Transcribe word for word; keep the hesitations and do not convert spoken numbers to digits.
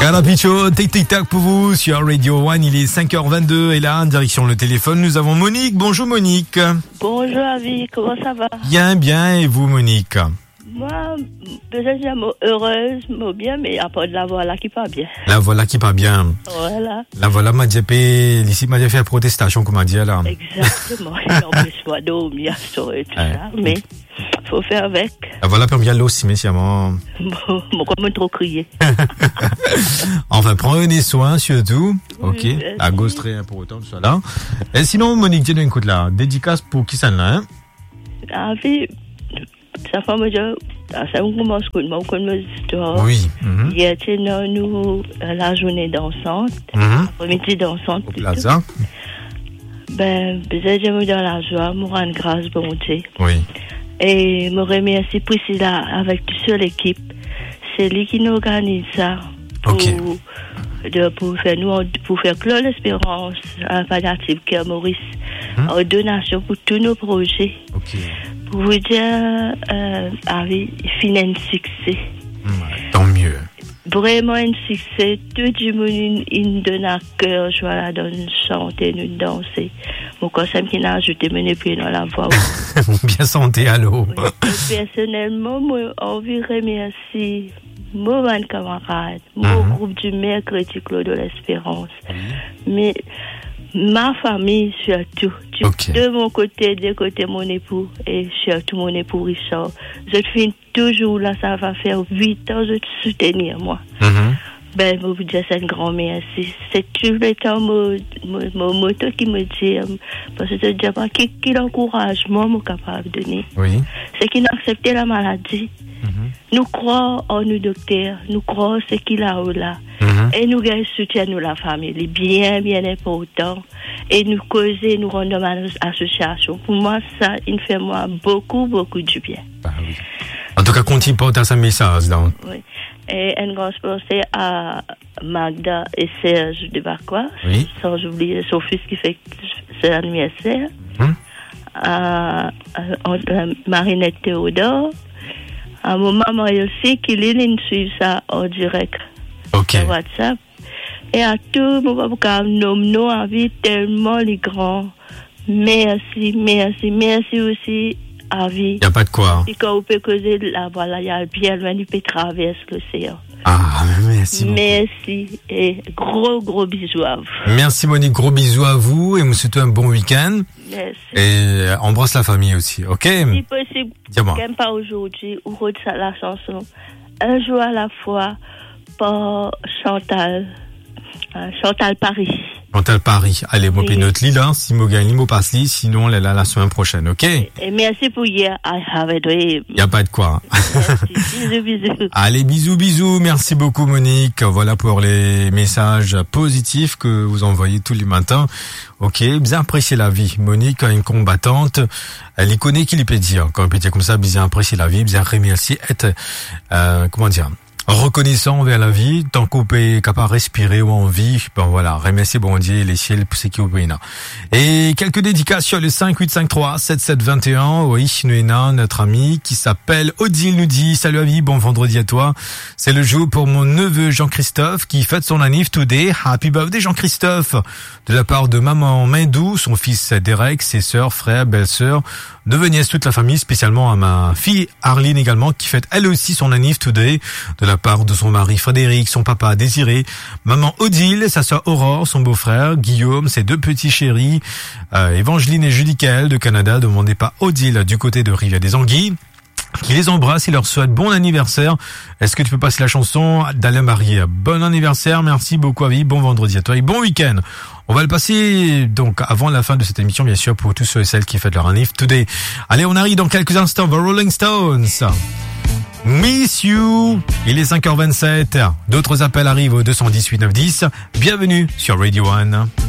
Carapicho, tic tic tac pour vous sur Radio One, il est cinq heures vingt-deux et là, en direction le téléphone, nous avons Monique. Bonjour Monique. Bonjour Avi, comment ça va? Bien, bien, et vous Monique? Moi, peut-être j'ai mot heureuse, mot bien, mais après de la voilà qui pas bien. La voilà qui pas bien. Voilà. La voilà m'a dit, ici m'a dit faire protestation, comme m'a dit là. Exactement, il empêche moi dormir, et tout ouais. ça, mais faut faire avec. La voilà peut bien l'eau aussi, messieurs. Bon, bon, comment trop crier. Enfin, prenez soin surtout. Ok. Oui, à gauche très pour autant que ce soit là. Et sinon, Monique, tiens, écoute là, dédicace pour qui ça là, hein? Avi, ça fait moi dire, ça commence comme moi comme histoire. Oui. Mm-hmm. Hier, tu sais, nous la journée dansante, mm-hmm. l'après-midi dansante. Au plaza. Ben, peut-être j'aime dans la joie, me rendre grâce, bon Dieu. Oui. Et me remercier Priscilla avec toute l'équipe. C'est lui qui nous organise ça. Pour, okay. de, pour faire nous, pour faire clore l'espérance à palliative Cœur Maurice, hum? En donation pour tous nos projets. Okay. Pour vous dire, euh, avec fin un succès. Hum, tant mieux. Vraiment un succès. Tout le monde il donne à cœur, je la donne chanter, nous danser. Mon conseil qui n'a ajouté mes pieds dans la voix. Bien santé, allô. Oui. Personnellement, moi, envie de remercier mon camarade, mon mm-hmm. groupe du mercredi Clos de l'Espérance. Mm-hmm. Mais ma famille surtout. Okay. De mon côté, de côté mon époux et surtout mon époux Richard. Je suis toujours là, ça va faire huit ans de te soutenir, moi. Mm-hmm. Ben, je vous dire, c'est un grand merci. C'est tout le temps mon, mon, mon moto qui me dit, parce que je dis, qui, qui l'encouragement je suis capable de donner. Oui. C'est qu'il a accepté la maladie. Mm-hmm. Nous croyons en nous, docteur. Nous croyons ce qu'il a là. Mm-hmm. Et nous soutenons la famille. Bien, bien important. Et nous causer, nous rendons à l'association. Pour moi, ça, il fait moi beaucoup, beaucoup du bien. Bah, oui. En tout cas, continue porter ce message. Donc. Oui. Et un grand pensée à Magda et Serge de Bacois, oui. Sans oublier son fils qui fait son anniversaire, hum. à, à, à Marinette Théodore, à mon maman aussi qui l'île suit ça en direct okay. sur WhatsApp, et à tout mon papa nous nous envie tellement les grands. Merci, merci, merci aussi. Il n'y a pas de quoi. Et quand on peut causer là, voilà, il y a bien loin, il peut traverser l'océan. Ah, merci. Merci. Et gros, gros bisous à vous. Merci Monique, gros bisous à vous et vous souhaitez un bon week-end. Merci. Et embrasse la famille aussi, ok? Si possible, dis-moi. Même pas aujourd'hui, ou ça la chanson. Un jour à la fois, par Chantal, euh, Chantal Paris. Chantal Paris. Allez, mon oui. Notre lit là, si mo gagne, mo passe li, sinon elle est là la semaine prochaine, ok? Et merci pour hier. I have a dream. Y a pas de quoi. Merci. Bisous, bisous. Allez, bisous, bisous. Merci beaucoup, Monique. Voilà pour les messages positifs que vous envoyez tous les matins. Ok, bien apprécier la vie. Monique, une combattante, elle y connaît qui lui peut dire. Quand on peut dire comme ça, bien apprécier la vie, bien remercier, être, euh, comment dire? Reconnaissant envers la vie, tant qu'on peut capable respirer ou en vie, ben voilà, remercier bon Dieu les ciels pour ce qui est au pays. Et quelques dédicaces sur le cinq huit cinq trois sept sept deux un, oui, nous avons notre ami qui s'appelle Odile nous dit, salut Avi, bon vendredi à toi. C'est le jour pour mon neveu Jean-Christophe qui fête son anniv today. Happy birthday Jean-Christophe. De la part de maman Mindou, son fils Derek, ses sœurs, frères, belles-sœurs, neveux, nièces, toute la famille, spécialement à ma fille Arline également qui fête elle aussi son anniv today. De la part de son mari Frédéric, son papa Désiré, maman Odile, sa sœur Aurore, son beau-frère Guillaume, ses deux petits chéris, euh, Évangeline et Julie Kael de Canada. Demandez pas Odile du côté de Rivière-des-Anguilles, qui les embrasse et leur souhaite bon anniversaire. Est-ce que tu peux passer la chanson d'Alain Marié? Bon anniversaire, merci beaucoup Avi, bon vendredi à toi et bon week-end. On va le passer donc avant la fin de cette émission, bien sûr, pour tous ceux et celles qui fêtent leur anniv today. Allez, on arrive dans quelques instants, The Rolling Stones. Miss You. Il est cinq heures vingt-sept. D'autres appels arrivent au deux cent dix-huit neuf cent dix. Bienvenue sur Radio One.